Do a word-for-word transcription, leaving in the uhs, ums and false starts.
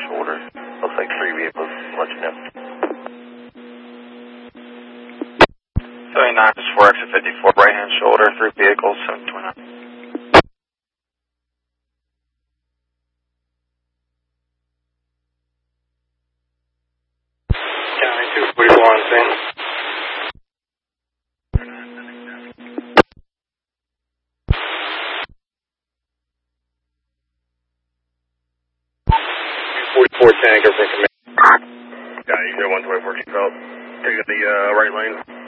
shoulder. Looks like three vehicles. Let you know. seventy-nine is four exit fifty-four, right hand shoulder, three vehicles, seven twenty-nine. County two forty-four on scene. forty-four tanker from command. Got you, one twenty-four, keep out. Take the uh, right lane.